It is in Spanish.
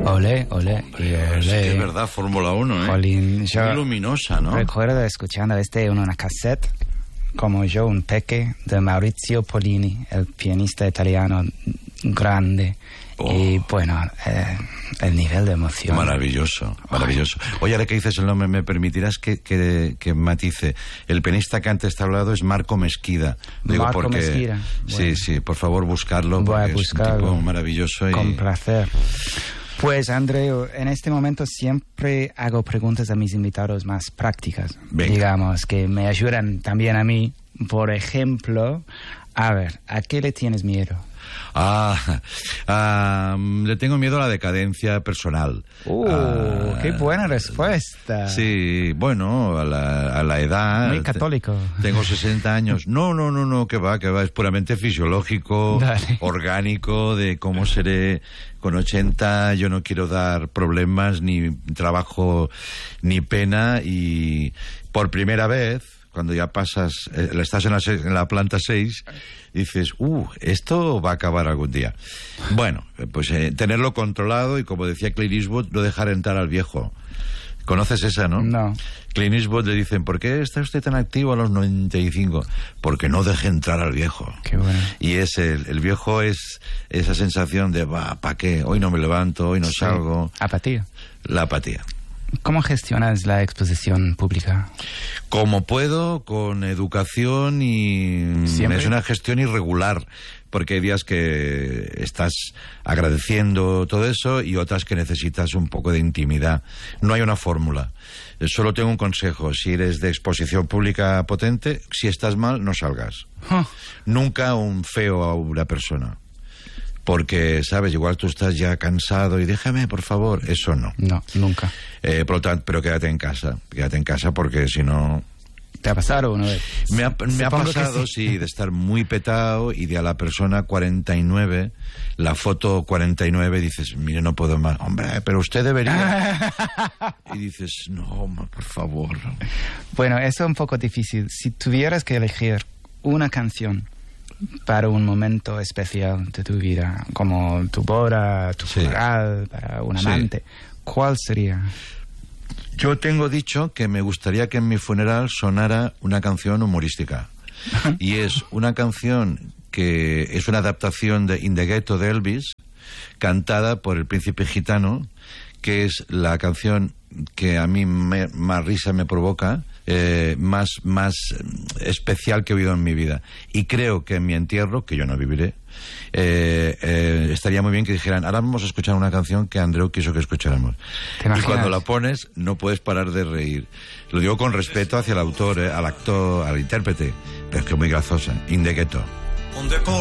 Olé, olé, y olé. Es que es verdad, Fórmula 1, ¿eh? Jolín, yo muy luminosa, ¿no? recuerdo escuchando en una cassette, como yo, un peque, de Maurizio Pollini, el pianista italiano grande. Oh. Y bueno, el nivel de emoción. Maravilloso, maravilloso. Oye, ahora que dices el nombre, ¿me permitirás que matice? El pianista que antes te he hablado es Marco Mesquida. Digo, Marco porque, Mesquida. Sí, sí, por favor, buscarlo. Voy a porque buscarlo. es un tipo maravilloso. Con placer. Pues, Andreu, en este momento siempre hago preguntas a mis invitados más prácticas. Venga. Digamos, que me ayudan también a mí. Por ejemplo, a ver, ¿a qué le tienes miedo? Le tengo miedo a la decadencia personal. ¡Qué buena respuesta! Sí, bueno, a la edad. Muy católico. Tengo 60 años. No, que va, es puramente fisiológico, Dale. orgánico, de cómo seré con 80. Yo no quiero dar problemas, ni trabajo, ni pena, y por primera vez, cuando ya pasas, estás en la planta 6, dices, esto va a acabar algún día. Bueno, pues tenerlo controlado y, como decía Clint Eastwood, no dejar entrar al viejo. ¿Conoces esa, no? No. Clint Eastwood le dicen, ¿por qué está usted tan activo a los 95? Porque no deje entrar al viejo. Qué bueno. Y es el viejo es esa sensación de, ¿para qué? Hoy no me levanto, hoy no salgo. Apatía. La apatía. ¿Cómo gestionas la exposición pública? Como puedo, con educación y... ¿Siempre? Es una gestión irregular, porque hay días que estás agradeciendo todo eso y otras que necesitas un poco de intimidad. No hay una fórmula. Solo tengo un consejo. Si eres de exposición pública potente, si estás mal, no salgas. Nunca un feo a una persona. Porque, ¿sabes? Igual tú estás ya cansado y déjame, por favor. Eso no. No, nunca. Por lo tanto, pero quédate en casa porque si no... ¿Te ha pasado una vez? Me ha Supongo que pasado, sí, de estar muy petado y de a la persona 49, la foto 49, dices, mire, no puedo más. Hombre, pero usted debería. Y dices, no, por favor. Bueno, eso es un poco difícil. Si tuvieras que elegir una canción para un momento especial de tu vida, como tu boda, tu funeral, para un amante, ¿cuál sería? Yo tengo dicho que me gustaría que en mi funeral sonara una canción humorística. Y es una canción que es una adaptación de In the Ghetto de Elvis, cantada por el Príncipe Gitano, que es la canción que a mí más risa me provoca, más especial que he oído en mi vida. Y creo que en mi entierro, que yo no viviré, estaría muy bien que dijeran, ahora vamos a escuchar una canción que Andreu quiso que escucháramos. Y cuando la pones no puedes parar de reír. Lo digo con respeto hacia el autor, al actor, al intérprete, pero es que es muy graciosa. In the Ghetto.